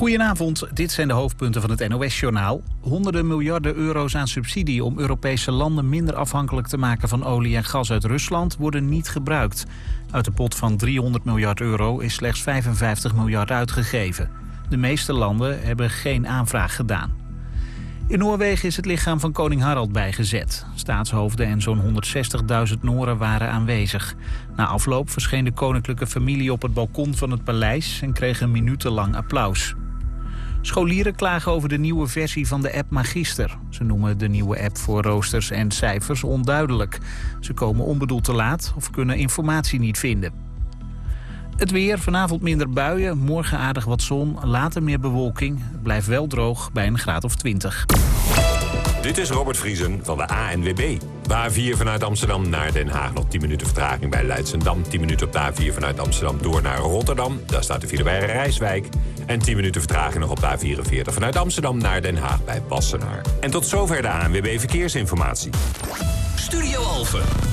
Goedenavond, dit zijn de hoofdpunten van het NOS-journaal. Honderden miljarden euro's aan subsidie om Europese landen minder afhankelijk te maken van olie en gas uit Rusland worden niet gebruikt. Uit de pot van 300 miljard euro is slechts 55 miljard uitgegeven. De meeste landen hebben geen aanvraag gedaan. In Noorwegen is het lichaam van koning Harald bijgezet. Staatshoofden en zo'n 160.000 Noren waren aanwezig. Na afloop verscheen de koninklijke familie op het balkon van het paleis en kreeg een minutenlang applaus. Scholieren klagen over de nieuwe versie van de app Magister. Ze noemen de nieuwe app voor roosters en cijfers onduidelijk. Ze komen onbedoeld te laat of kunnen informatie niet vinden. Het weer, vanavond minder buien, morgen aardig wat zon, later meer bewolking. Het blijft wel droog bij een graad of 20. Dit is Robert Vriesen van de ANWB. De A4 vanuit Amsterdam naar Den Haag. Nog 10 minuten vertraging bij Leidschendam. 10 minuten op de A4 vanuit Amsterdam door naar Rotterdam. Daar staat de file bij Rijswijk. En 10 minuten vertraging nog op de A44 vanuit Amsterdam naar Den Haag bij Wassenaar. En tot zover de ANWB Verkeersinformatie. Studio Alphen.